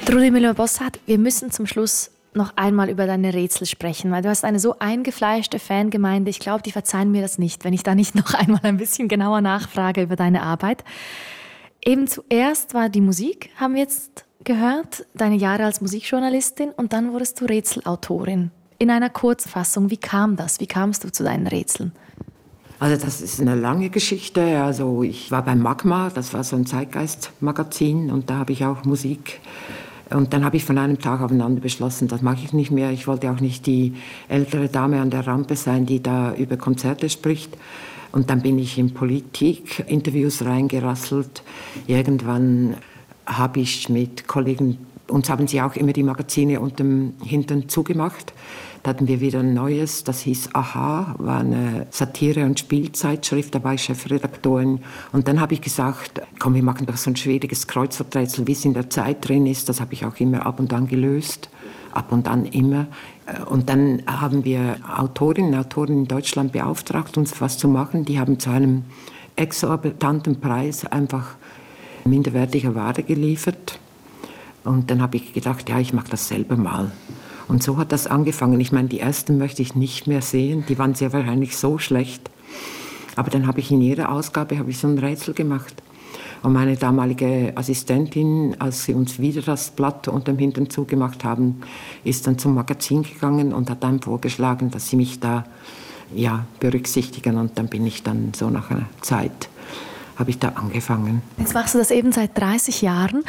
Trudi Müller-Bossart, wir müssen zum Schluss noch einmal über deine Rätsel sprechen, weil du hast eine so eingefleischte Fangemeinde. Ich glaube, die verzeihen mir das nicht, wenn ich da nicht noch einmal ein bisschen genauer nachfrage über deine Arbeit. Eben zuerst war die Musik, haben wir jetzt gehört, deine Jahre als Musikjournalistin, und dann wurdest du Rätselautorin. In einer Kurzfassung, wie kam das? Wie kamst du zu deinen Rätseln? Also das ist eine lange Geschichte. Also ich war beim Magma, das war so ein Zeitgeist-Magazin, und da habe ich auch Musik. Und dann habe ich von einem Tag aufeinander beschlossen, das mache ich nicht mehr. Ich wollte auch nicht die ältere Dame an der Rampe sein, die da über Konzerte spricht. Und dann bin ich in Politik-Interviews reingerasselt. Irgendwann habe ich mit Kollegen, uns haben sie auch immer die Magazine unterm Hintern zugemacht. Da hatten wir wieder ein neues, das hieß Aha, war eine Satire- und Spielzeitschrift, da war ich Chefredaktorin. Und dann habe ich gesagt, komm, wir machen doch so ein schwieriges Kreuzworträtsel, wie es in der Zeit drin ist. Das habe ich auch immer ab und an gelöst, ab und an immer. Und dann haben wir Autorinnen und Autoren in Deutschland beauftragt, uns was zu machen. Die haben zu einem exorbitanten Preis einfach minderwertige Ware geliefert. Und dann habe ich gedacht, ja, ich mache das selber mal. Und so hat das angefangen. Ich meine, die ersten möchte ich nicht mehr sehen. Die waren sehr wahrscheinlich so schlecht. Aber dann habe ich in jeder Ausgabe so ein Rätsel gemacht. Und meine damalige Assistentin, als sie uns wieder das Blatt unterm Hintern zugemacht haben, ist dann zum Magazin gegangen und hat dann vorgeschlagen, dass sie mich da berücksichtigen. Und dann bin ich dann so nach einer Zeit, habe ich da angefangen. Jetzt machst du das eben seit 30 Jahren.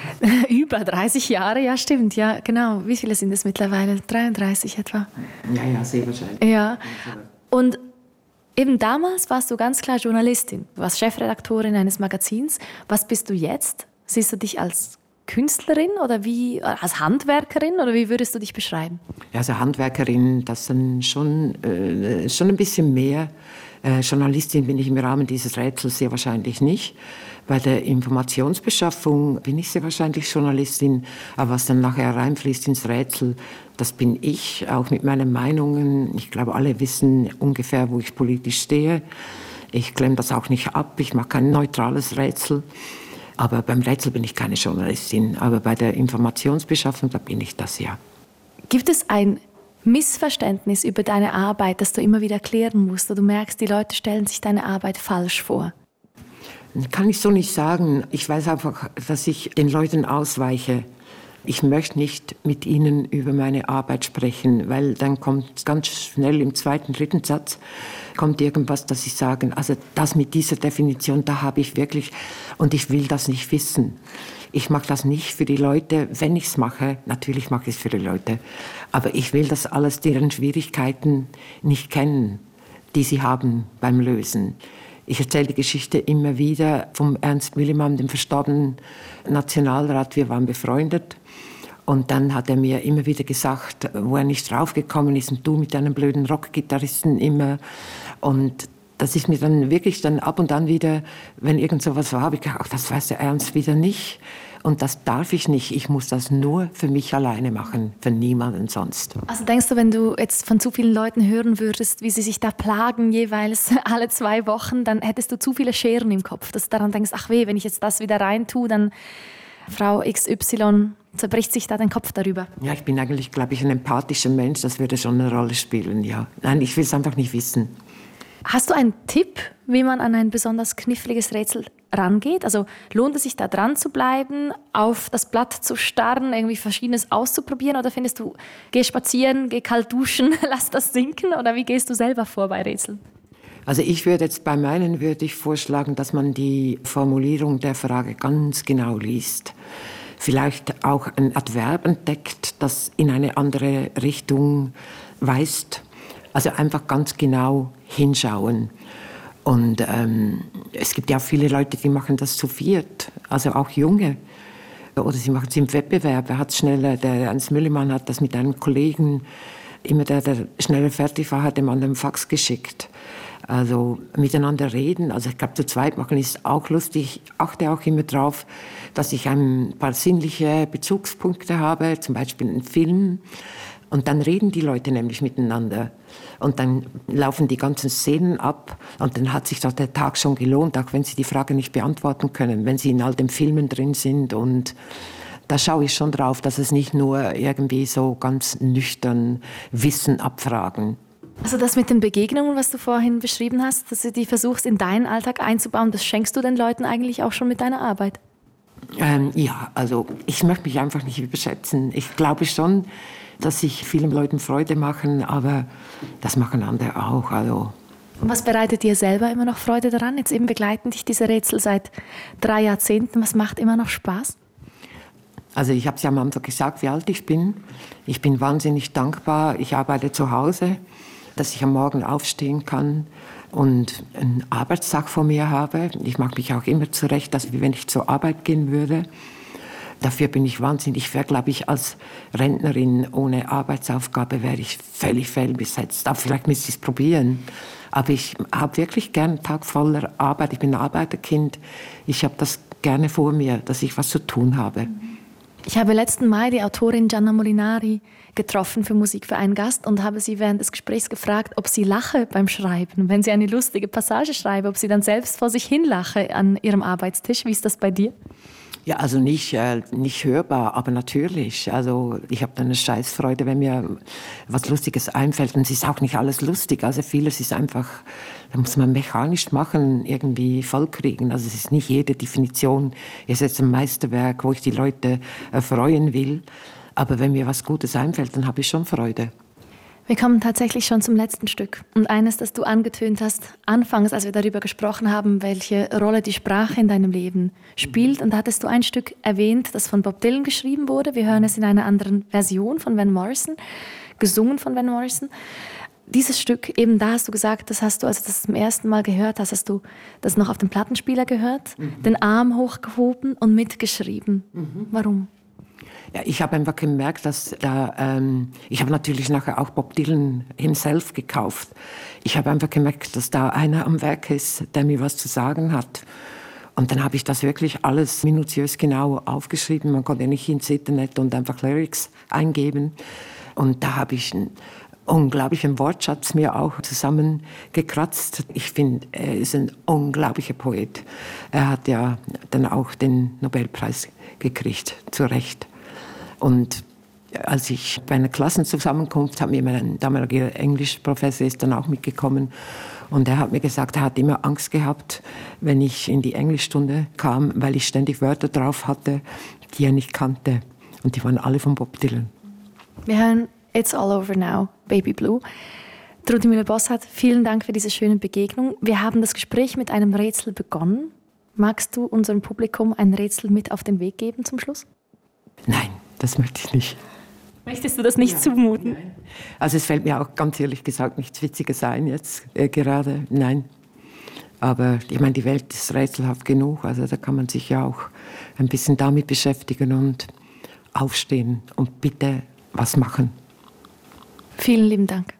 Über 30 Jahre, ja stimmt, ja genau. Wie viele sind es mittlerweile? 33 etwa? Ja, sehr wahrscheinlich. Ja, und eben damals warst du ganz klar Journalistin. Du warst Chefredaktorin eines Magazins. Was bist du jetzt? Siehst du dich als Künstlerin oder als Handwerkerin, oder wie würdest du dich beschreiben? Ja, also Handwerkerin, das sind schon ein bisschen mehr. Journalistin bin ich im Rahmen dieses Rätsels sehr wahrscheinlich nicht. Bei der Informationsbeschaffung bin ich sehr wahrscheinlich Journalistin, aber was dann nachher reinfließt ins Rätsel, das bin ich, auch mit meinen Meinungen. Ich glaube, alle wissen ungefähr, wo ich politisch stehe. Ich klemme das auch nicht ab, ich mache kein neutrales Rätsel. Aber beim Rätsel bin ich keine Journalistin, aber bei der Informationsbeschaffung, da bin ich das, ja. Gibt es ein Missverständnis über deine Arbeit, das du immer wieder klären musst, oder du merkst, die Leute stellen sich deine Arbeit falsch vor? Kann ich so nicht sagen. Ich weiß einfach, dass ich den Leuten ausweiche. Ich möchte nicht mit ihnen über meine Arbeit sprechen, weil dann kommt ganz schnell im zweiten, dritten Satz kommt irgendwas, dass sie sagen, also das mit dieser Definition, da habe ich wirklich, und ich will das nicht wissen. Ich mache das nicht für die Leute, wenn ich es mache, natürlich mache ich es für die Leute, aber ich will das alles, deren Schwierigkeiten nicht kennen, die sie haben beim Lösen. Ich erzähle die Geschichte immer wieder vom Ernst Müllimann, dem verstorbenen Nationalrat. Wir waren befreundet. Und dann hat er mir immer wieder gesagt, wo er nicht draufgekommen ist, und du mit deinem blöden Rockgitarristen immer. Und das ist mir dann wirklich dann ab und an wieder, wenn irgend so was war, habe ich gedacht, ach, das weiß der Ernst wieder nicht. Und das darf ich nicht. Ich muss das nur für mich alleine machen, für niemanden sonst. Also denkst du, wenn du jetzt von zu vielen Leuten hören würdest, wie sie sich da plagen, jeweils alle 2 Wochen, dann hättest du zu viele Scheren im Kopf, dass du daran denkst, ach weh, wenn ich jetzt das wieder rein tue, dann Frau XY zerbricht sich da den Kopf darüber. Ja, ich bin eigentlich, glaube ich, ein empathischer Mensch. Das würde schon eine Rolle spielen, ja. Nein, ich will es einfach nicht wissen. Hast du einen Tipp, wie man an ein besonders kniffliges Rätsel rangeht? Also lohnt es sich da dran zu bleiben, auf das Blatt zu starren, irgendwie Verschiedenes auszuprobieren? Oder findest du, geh spazieren, geh kalt duschen, lass das sinken? Oder wie gehst du selber vor bei Rätseln? Also ich würde jetzt bei meinen vorschlagen, dass man die Formulierung der Frage ganz genau liest. Vielleicht auch ein Adverb entdeckt, das in eine andere Richtung weist. Also einfach ganz genau hinschauen. Und es gibt ja auch viele Leute, die machen das zu viert, also auch Junge. Oder sie machen es im Wettbewerb. Der Ernst Müllimann hat das mit einem Kollegen, immer der schneller fertig war, hat dem anderen Fax geschickt. Also miteinander reden, also ich glaube, zu zweit machen ist auch lustig. Ich achte auch immer darauf, dass ich ein paar sinnliche Bezugspunkte habe, zum Beispiel einen Film. Und dann reden die Leute nämlich miteinander. Und dann laufen die ganzen Szenen ab. Und dann hat sich doch der Tag schon gelohnt, auch wenn sie die Frage nicht beantworten können, wenn sie in all den Filmen drin sind. Und da schaue ich schon drauf, dass es nicht nur irgendwie so ganz nüchtern Wissen abfragen. Also das mit den Begegnungen, was du vorhin beschrieben hast, dass du die versuchst in deinen Alltag einzubauen, das schenkst du den Leuten eigentlich auch schon mit deiner Arbeit? Ja, also ich möchte mich einfach nicht überschätzen. Ich glaube schon, dass ich vielen Leuten Freude machen, aber das machen andere auch. Also. Und was bereitet dir selber immer noch Freude daran? Jetzt eben begleiten dich diese Rätsel seit 3 Jahrzehnten. Was macht immer noch Spaß? Also ich habe es ja am Anfang gesagt, wie alt ich bin. Ich bin wahnsinnig dankbar. Ich arbeite zu Hause, dass ich am Morgen aufstehen kann und einen Arbeitstag vor mir habe. Ich mache mich auch immer zurecht, als wie wenn ich zur Arbeit gehen würde. Dafür bin ich wahnsinnig. Ich wäre, glaube ich, als Rentnerin ohne Arbeitsaufgabe wäre ich völlig fehlbesetzt. Aber vielleicht müsste ich es probieren. Aber ich habe wirklich gerne einen Tag voller Arbeit. Ich bin ein Arbeiterkind. Ich habe das gerne vor mir, dass ich was zu tun habe. Ich habe letzten Mai die Autorin Gianna Molinari getroffen für Musik für einen Gast und habe sie während des Gesprächs gefragt, ob sie lache beim Schreiben. Wenn sie eine lustige Passage schreibe, ob sie dann selbst vor sich hin lache an ihrem Arbeitstisch. Wie ist das bei dir? Ja, also nicht hörbar, aber natürlich. Also ich habe dann eine Scheißfreude, wenn mir was Lustiges einfällt. Und es ist auch nicht alles lustig. Also vieles ist einfach, da muss man mechanisch machen, irgendwie vollkriegen. Also es ist nicht jede Definition, ist jetzt ein Meisterwerk, wo ich die Leute erfreuen will. Aber wenn mir was Gutes einfällt, dann habe ich schon Freude. Wir kommen tatsächlich schon zum letzten Stück. Und eines, das du angetönt hast, anfangs, als wir darüber gesprochen haben, welche Rolle die Sprache in deinem Leben spielt. Und da hattest du ein Stück erwähnt, das von Bob Dylan geschrieben wurde. Wir hören es in einer anderen Version von Van Morrison, gesungen von Van Morrison. Dieses Stück, eben da hast du gesagt, das hast du, als du das zum ersten Mal gehört hast, hast du das noch auf dem Plattenspieler gehört, den Arm hochgehoben und mitgeschrieben. Warum? Ja, ich habe einfach gemerkt, dass da, ich habe natürlich nachher auch Bob Dylan himself gekauft. Ich habe einfach gemerkt, dass da einer am Werk ist, der mir was zu sagen hat. Und dann habe ich das wirklich alles minutiös genau aufgeschrieben. Man konnte nicht ins Internet und einfach Lyrics eingeben. Und da habe ich einen unglaublichen Wortschatz mir auch zusammengekratzt. Ich finde, er ist ein unglaublicher Poet. Er hat ja dann auch den Nobelpreis gekriegt, zu Recht. Und als ich bei einer Klassenzusammenkunft, hat mir mein damaliger Englischprofessor ist dann auch mitgekommen und er hat mir gesagt, er hat immer Angst gehabt, wenn ich in die Englischstunde kam, weil ich ständig Wörter drauf hatte, die er nicht kannte. Und die waren alle von Bob Dylan. Wir hören It's All Over Now, Baby Blue. Trudy Müller-Bosshardt, vielen Dank für diese schöne Begegnung. Wir haben das Gespräch mit einem Rätsel begonnen. Magst du unserem Publikum ein Rätsel mit auf den Weg geben zum Schluss? Nein. Das möchte ich nicht. Möchtest du das nicht zumuten? Nein. Also es fällt mir auch ganz ehrlich gesagt nichts Witziges ein jetzt gerade. Nein. Aber ich meine, die Welt ist rätselhaft genug. Also da kann man sich ja auch ein bisschen damit beschäftigen und aufstehen und bitte was machen. Vielen lieben Dank.